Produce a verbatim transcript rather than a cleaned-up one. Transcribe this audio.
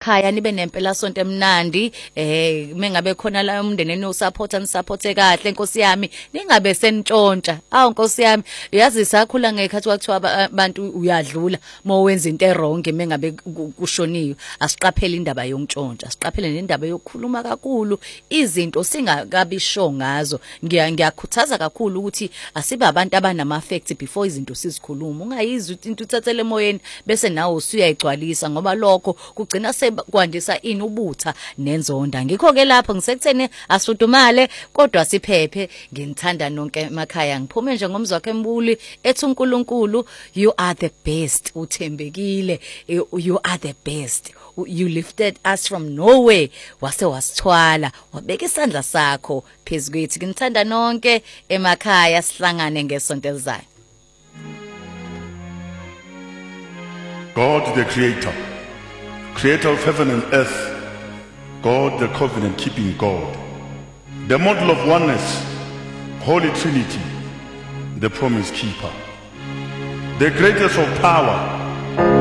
emakhaya nibe nempela sonto emnandi eh mengabe khona la umndeneni usupporta nisupporte kahle Nkosi yami ningabe senitshontsha awu Nkosi yami uyazi sakhula ngekhathi kwathiwa abantu uyadlula mowenza into errong mengabe kushoniwe asiqaphele indaba yontshontsha asiqaphele nendaba yokukhuluma kakhulu izinto singakabisho ngazo ngiyakhuthaza kakhulu ukuthi asibe abantu abanama facts before izinto sizikhuluma ungayizwi into uthathele emoyeni bese nawe usuyayigcwalisa ngoba lokho kugcina sekwandisa ini ubutha nenzonda ngikho ke lapho ngisekuthene asifudumale kodwa siphephe nginithanda nonke emakhaya ngiphume nje ngomzwakhe embuli ethi uNkulunkulu you are the best uthembekile you are the best you lifted us from nowhere wase wasithwala wabeka isandla sakho phezukwethi nginithanda nonke emakhaya sihlangane ngesonto elizayo. God the creator, creator of heaven and earth, God the covenant keeping God, the model of oneness, Holy Trinity, the promise keeper, the greatest of power,